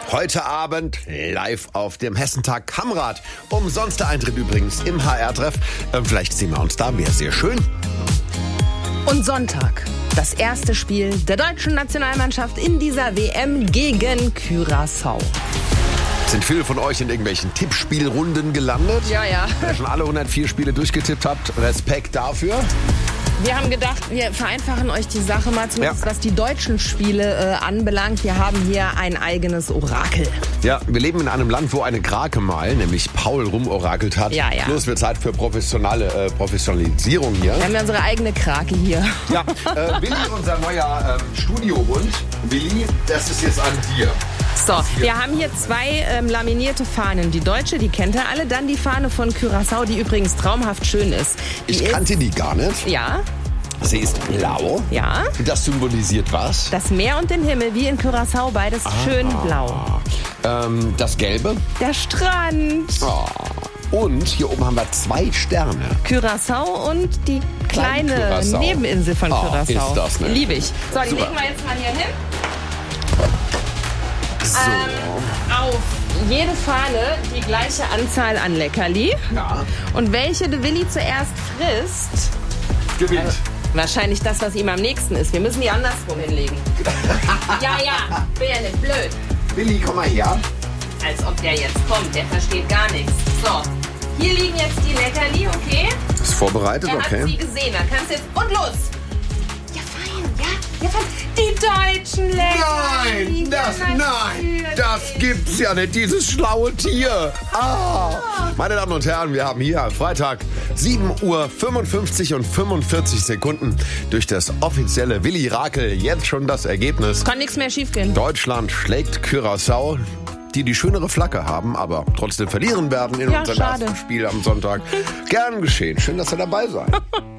Heute Abend live auf dem Hessentag Kamrat. Umsonst der Eintritt übrigens im HR-Treff. Vielleicht sehen wir uns da, wäre sehr schön. Und Sonntag, das erste Spiel der deutschen Nationalmannschaft in dieser WM gegen Curaçao. Sind viele von euch in irgendwelchen Tippspielrunden gelandet? Ja. Wer schon alle 104 Spiele durchgetippt habt, Respekt dafür. Wir haben gedacht, wir vereinfachen euch die Sache mal, zumindest was die deutschen Spiele anbelangt. Wir haben hier ein eigenes Orakel. Ja, wir leben in einem Land, wo eine Krake mal, nämlich Paul, rumorakelt hat. Ja. Bloß wird Zeit für Professionalisierung hier. Wir haben ja unsere eigene Krake hier. Ja, Willi, unser neuer Studiohund. Willi, das ist jetzt an dir. So, wir haben hier zwei laminierte Fahnen. Die deutsche, die kennt ihr alle. Dann die Fahne von Curaçao, die übrigens traumhaft schön ist. Ich kannte die gar nicht. Ja. Sie ist blau. Ja. Das symbolisiert was? Das Meer und den Himmel, wie in Curaçao, beides schön blau. Das Gelbe? Der Strand. Und hier oben haben wir 2 Sterne. Curaçao und die kleine Curaçao. Nebeninsel von Curaçao. Ist das, ne? Liebe ich. So, die Super. legen wir jetzt mal hier hin. So. Auf jede Fahne die gleiche Anzahl an Leckerli. Ja. Und welche der Willi zuerst frisst, Gewinnt. wahrscheinlich das, was ihm am nächsten ist. Wir müssen die andersrum hinlegen. Ja, bin ja nicht blöd. Willi, komm mal her. Als ob der jetzt kommt, der versteht gar nichts. So, hier liegen jetzt die Leckerli, okay? Ist vorbereitet, Er okay. hat sie gesehen, dann kannst du jetzt... Und los! Ja, fein. Die deutschen Leckerli. Nein, das gibt's ja nicht, dieses schlaue Tier. Meine Damen und Herren, wir haben hier Freitag 7:55 und 45 Sekunden durch das offizielle Willi-Rakel jetzt schon das Ergebnis. Kann nichts mehr schiefgehen. Deutschland schlägt Curaçao, die schönere Flagge haben, aber trotzdem verlieren werden in unserem schade. ersten Spiel am Sonntag. Gern geschehen. Schön, dass ihr dabei seid.